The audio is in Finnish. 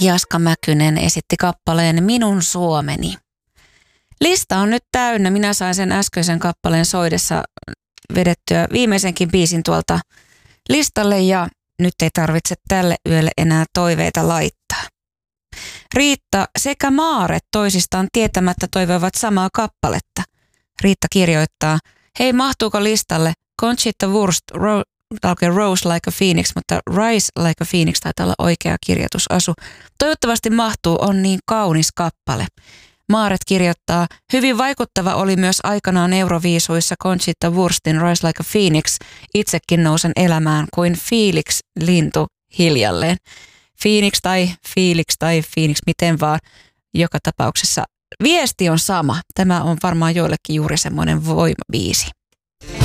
Jaska Mäkynen esitti kappaleen Minun Suomeni. Lista on nyt täynnä. Minä sain sen äskeisen kappaleen soidessa vedettyä viimeisenkin biisin tuolta listalle ja nyt ei tarvitse tälle yölle enää toiveita laittaa. Riitta sekä Maaret toisistaan tietämättä toivovat samaa kappaletta. Riitta kirjoittaa, hei mahtuuko listalle Conchita Wurst, Rose like a Phoenix, mutta Rise like a Phoenix taitaa olla oikea kirjoitusasu. Toivottavasti mahtuu, on niin kaunis kappale. Maaret kirjoittaa, hyvin vaikuttava oli myös aikanaan Euroviisuissa Conchita Wurstin Rise like a Phoenix. Itsekin nousen elämään kuin Felix lintu hiljalleen. Phoenix tai Felix tai Phoenix, miten vaan. Joka tapauksessa viesti on sama. Tämä on varmaan joillekin juuri semmoinen voimabiisi.